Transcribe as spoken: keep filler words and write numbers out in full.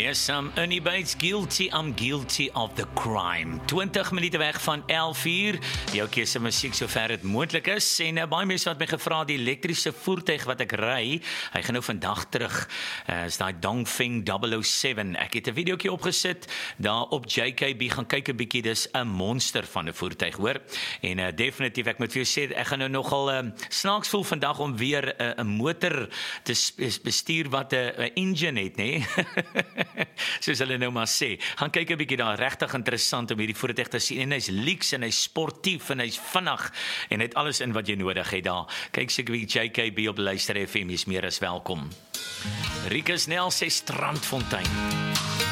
Yes, I'm Ernie Bates, guilty, I'm guilty of the crime. twintig minute weg van elf uur, jou keuse musiek sover dit moontlik is, en uh, baie mense wat my gevra die elektriese voertuig wat ek ry, hy gaan nou vandag terug, uh, is die Dongfeng double oh seven, ek het 'n videoetjie opgesit, daar op J K B, gaan kyk 'n bietjie, dis 'n monster van 'n voertuig, hoor, en uh, definitief, ek moet vir jou sê, ek gaan nou nogal uh, snaaks voel vandag om weer 'n uh, motor te bestuur wat 'n uh, engine het, nee, soos hulle nou maar sê, gaan kyk 'n bietjie daar, regtig interessant om hierdie voertuig te sien, en hy's leaks, en hy's sportief, en hy's vinnig, en hy het alles in wat jy nodig het daar, kyk seker wie J K B op Luister F M, jy's meer as welkom. Rika Snell sê Strandfontein.